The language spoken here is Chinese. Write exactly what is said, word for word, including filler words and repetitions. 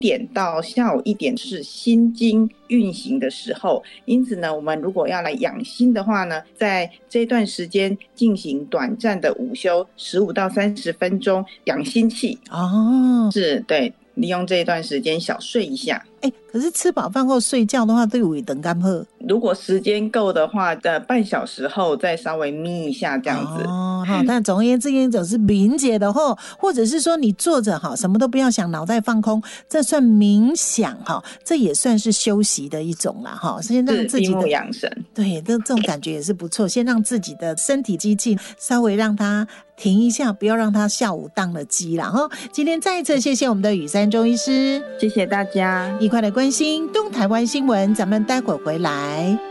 点到下午一点是心经运行的时候，因此呢，我们如果要来养心的话呢，在这段时间进行短暂的午休，十五到三十分钟养心气。 哦， 是对，利用这一段时间小睡一下。 哎，可是吃饱饭后睡觉的话，对胃等干喝。 如果时间够的话，的半小时后再稍微眯一下，这样子。 哦，好，但总而言之，一种是明解的后，或者是说你坐着哈，什么都不要想，脑袋放空，这算冥想哈，这也算是休息的一种啦哈。先让自己的闭目养神， 对，这这种感觉也是不错。先让自己的身体机器稍微让它停一下，不要让它下午当了机啦哈。今天再一次谢谢我们的宇珊中医师， 谢谢大家， 一块的关心东台湾新闻，咱们待会儿回来。